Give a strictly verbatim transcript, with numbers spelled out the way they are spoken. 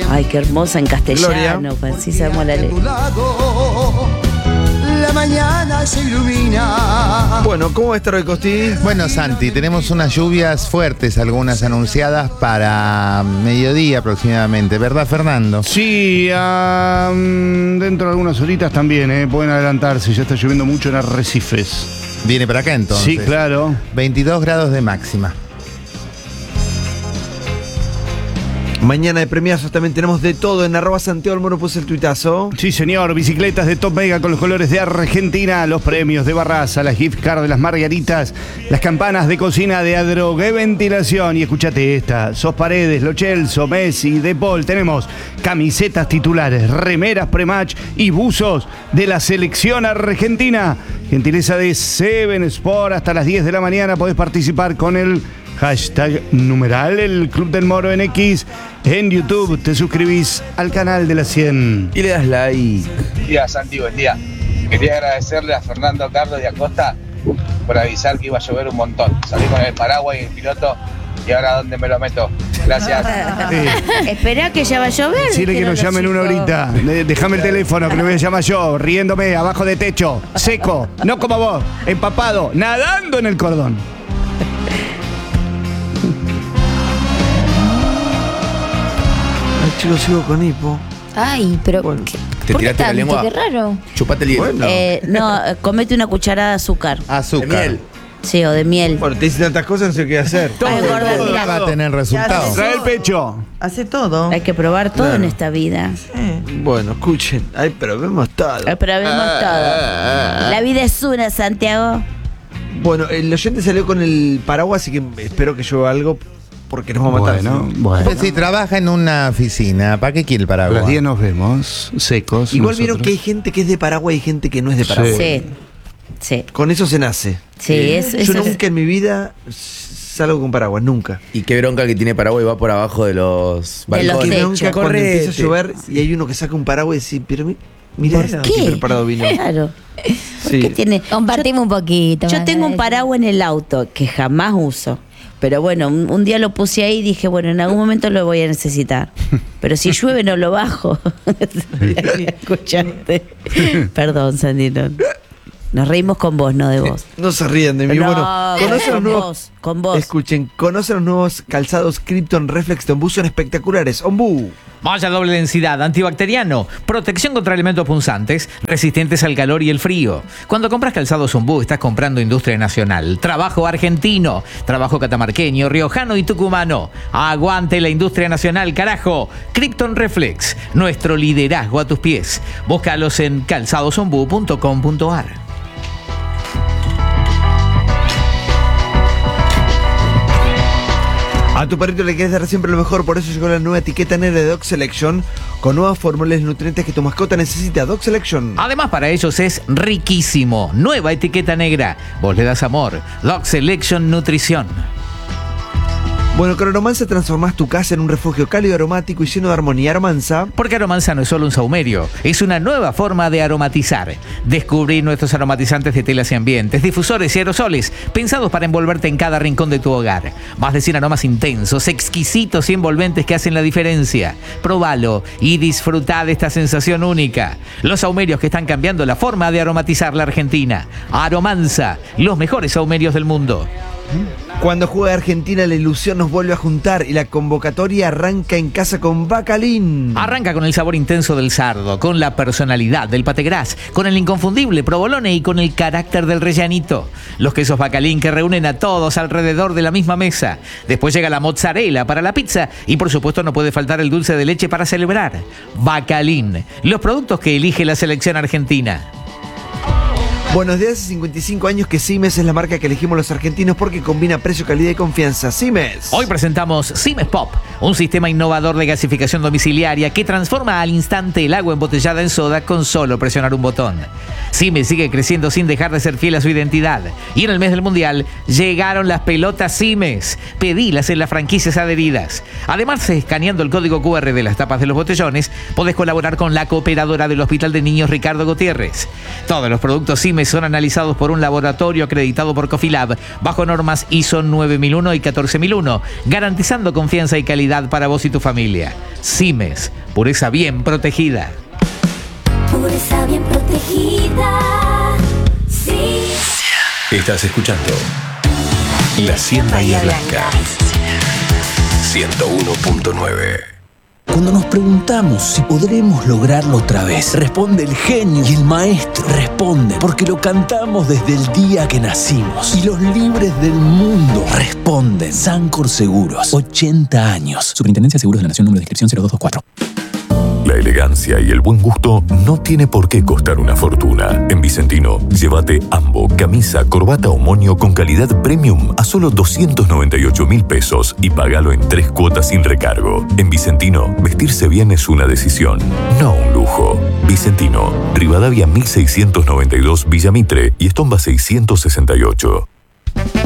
Ay, qué hermosa en castellano, pues así sabemos la letra. La mañana se ilumina. Bueno, ¿cómo va a estar hoy, Costi? Bueno, Santi, tenemos unas lluvias fuertes, algunas anunciadas para mediodía aproximadamente, ¿verdad, Fernando? Sí, um, dentro de algunas horitas también, ¿eh? Pueden adelantarse, ya está lloviendo mucho en Arrecifes. ¿Viene para acá entonces? Sí, claro. veintidós grados de máxima. Mañana de premiazos también tenemos de todo. En arroba Santiago el Moro puse el tuitazo. Sí, señor, bicicletas de Top Mega con los colores de Argentina, los premios de Barraza, las gift card de las Margaritas, las campanas de cocina de Adrogué Ventilación. Y escúchate esta, Sos Paredes, Lo Celso, Messi, De Paul. Tenemos camisetas titulares, remeras prematch y buzos de la selección argentina. Gentileza de Seven Sport, hasta las diez de la mañana podés participar con el hashtag numeral el Club del Moro en X. En YouTube te suscribís al canal de la cien y le das like. Buen día, Santi, buen día. Quería agradecerle a Fernando Carlos de Acosta por avisar que iba a llover un montón. Salí con el paraguas y el piloto y ahora ¿dónde me lo meto? Gracias. Sí. Esperá que ya va a llover. Decirle que nos llamen una horita. De- Déjame el teléfono que lo voy a llamar yo, riéndome abajo de techo, seco, no como vos, empapado, nadando en el cordón. Ay, chicos, sigo con hipo. Ay, pero Bueno. ¿qué- ¿Te ¿por qué tiraste la tanto? lengua? Qué raro. Chupate el hielo. Bueno. Eh, no, eh, comete una cucharada de azúcar. Azúcar. De miel. Sí, o de miel. Bueno, te hice tantas cosas, no sé qué hacer. Ay, gorda, Todo mira, va a tener resultados. Trae el pecho. Hace todo. hay que probar todo Claro. en esta vida. Eh. Bueno, escuchen. Ay, pero vemos todo. Ay, pero vemos todo. La vida es una, Santiago. Bueno, el oyente salió con el paraguas, así que espero que llueva algo porque nos va a matar. Bueno, ¿sí? bueno. Pues si trabaja en una oficina, ¿para qué quiere el A las paraguas? diez nos vemos, secos. Igual nosotros. vieron que hay gente que es de Paraguay y gente que no es de Paraguay. Sí. Sí. Con eso se nace. Sí, Eh, es- Yo eso es- nunca en mi vida salgo con paraguas, nunca. Y qué bronca que tiene Paraguay, va por abajo de los De los Qué balcones. techos. bronca cuando Correte. empieza a llover y hay uno que saca un paraguas y dice, pero mi- mirá ¿Por qué qué? preparado vino. Claro. Sí. ¿Qué tiene? Compartimos un poquito. Yo más tengo un de- paraguas en el auto que jamás uso. Pero bueno, un, un día lo puse ahí y dije, bueno, en algún momento lo voy a necesitar. Pero si llueve no lo bajo. Escuchaste. Perdón, Sandy. no. Nos reímos con vos, no de vos. No se rían de mí. No, bueno, conocen los con nuevos. vos, con vos. Escuchen, conocen los nuevos calzados Krypton Reflex de Ombú, son espectaculares. Ombú. Malla doble densidad, antibacteriano, protección contra elementos punzantes, resistentes al calor y el frío. Cuando compras calzados Ombú, estás comprando industria nacional, trabajo argentino, trabajo catamarqueño, riojano y tucumano. Aguante la industria nacional, carajo. Krypton Reflex, nuestro liderazgo a tus pies. Búscalos en calzadosombú punto com punto ar. A tu perrito le quieres dar siempre lo mejor, por eso llegó la nueva etiqueta negra de Dog Selection con nuevas fórmulas y nutrientes que tu mascota necesita. Dog Selection. Además, para ellos es riquísimo. Nueva etiqueta negra. Vos le das amor. Dog Selection Nutrición. Bueno, con Aromanza transformás tu casa en un refugio cálido, aromático y lleno de armonía. Aromanza. Porque Aromanza no es solo un saumerio, es una nueva forma de aromatizar. Descubrí nuestros aromatizantes de telas y ambientes, difusores y aerosoles, pensados para envolverte en cada rincón de tu hogar. Más de cien aromas intensos, exquisitos y envolventes que hacen la diferencia. Probalo y disfruta de esta sensación única. Los saumerios que están cambiando la forma de aromatizar la Argentina. Aromanza, los mejores saumerios del mundo. Cuando juega Argentina, la ilusión nos vuelve a juntar y la convocatoria arranca en casa con Bacalín. Arranca con el sabor intenso del sardo, con la personalidad del pategras, con el inconfundible provolone y con el carácter del rellanito. Los quesos Bacalín que reúnen a todos alrededor de la misma mesa. Después llega la mozzarella para la pizza y por supuesto no puede faltar el dulce de leche para celebrar. Bacalín, los productos que elige la selección argentina. Bueno, desde hace cincuenta y cinco años que Siemens es la marca que elegimos los argentinos porque combina precio, calidad y confianza. Siemens. Hoy presentamos Siemens Pop, un sistema innovador de gasificación domiciliaria que transforma al instante el agua embotellada en soda con solo presionar un botón. Siemens sigue creciendo sin dejar de ser fiel a su identidad. Y en el mes del Mundial llegaron las pelotas Siemens. Pedilas en las franquicias adheridas. Además, escaneando el código cu erre de las tapas de los botellones, podés colaborar con la cooperadora del Hospital de Niños Ricardo Gutiérrez. Todos los productos Siemens informes son analizados por un laboratorio acreditado por Cofilab bajo normas I S O nueve mil uno y catorce mil uno, garantizando confianza y calidad para vos y tu familia. Simes, pureza bien protegida. Pureza bien protegida. Sí. Estás escuchando La Cien Bahía Blanca. ciento uno punto nueve. Cuando nos preguntamos si podremos lograrlo otra vez, responde el genio y el maestro. Responde porque lo cantamos desde el día que nacimos. Y los libres del mundo responden. Sancor Seguros, ochenta años. Superintendencia de Seguros de la Nación, número de inscripción cero dos dos cuatro. La elegancia y el buen gusto no tiene por qué costar una fortuna. En Vicentino, llévate Ambo, camisa, corbata o moño con calidad premium a solo doscientos noventa y ocho mil pesos y pagalo en tres cuotas sin recargo. En Vicentino, vestirse bien es una decisión, no un lujo. Vicentino, Rivadavia mil seiscientos noventa y dos, Villa Mitre y Estomba seiscientos sesenta y ocho.